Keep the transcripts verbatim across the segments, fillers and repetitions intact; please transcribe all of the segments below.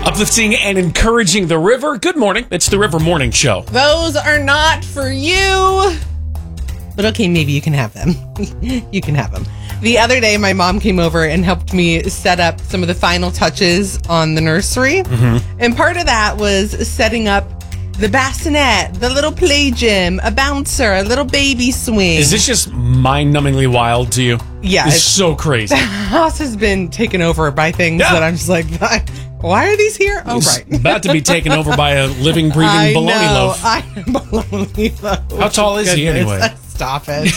Uplifting and encouraging the river. Good morning. It's the River Morning Show. Those are not for you. But okay, maybe you can have them. You can have them. The other day, my mom came over and helped me set up some of the final touches on the nursery. Mm-hmm. And part of that was setting up the bassinet, the little play gym, a bouncer, a little baby swing. Is this just mind-numbingly wild to you? Yeah. It's, it's so crazy. The house has been taken over by things yeah. that I'm just like, why are these here? Oh, it's right. about to be taken over by a living, breathing I bologna know, loaf. I bologna loaf. How tall is he Goodness. anyway? Stop it.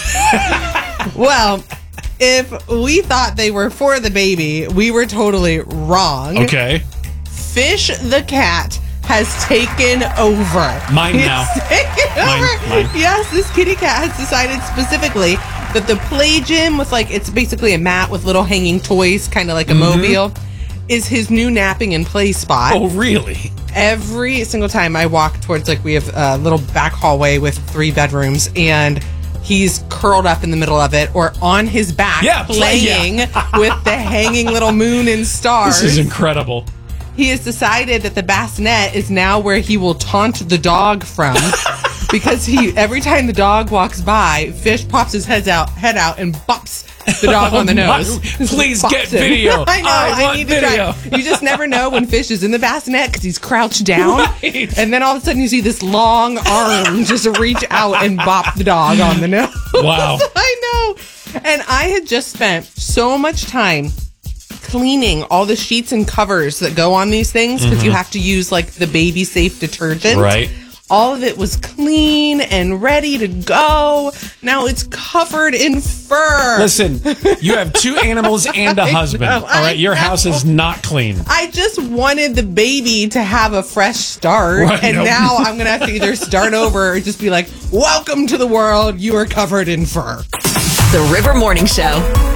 Well, if we thought they were for the baby, we were totally wrong. Okay. Fish the cat has taken over. Mine He's now. Taken Mine, over. mine. Yes, this kitty cat has decided specifically that the play gym with like, it's basically a mat with little hanging toys, kind of like a mm-hmm. mobile, is his new napping and play spot. Oh, really? Every single time I walk towards, like, we have a little back hallway with three bedrooms, and he's curled up in the middle of it or on his back yeah, playing yeah. with the hanging little moon and stars. This is incredible. He has decided that the bassinet is now where he will taunt the dog from. Because he every time the dog walks by, Fish pops his head out, head out and bops the dog on the nose. Please Bops get him. video. I know. I, I, want need video. to try. You just never know when Fish is in the bassinet because he's crouched down, right. and then all of a sudden you see this long arm just reach out and bop the dog on the nose. Wow. I know. And I had just spent so much time cleaning all the sheets and covers that go on these things because mm-hmm. you have to use like the baby safe detergent. Right. All of it was clean and ready to go. Now it's covered in fur. Listen, you have two animals and a husband. know, all right, your know. house is not clean. I just wanted the baby to have a fresh start. Right, and no. now I'm going to have to either start over or just be like, welcome to the world. You are covered in fur. The River Morning Show.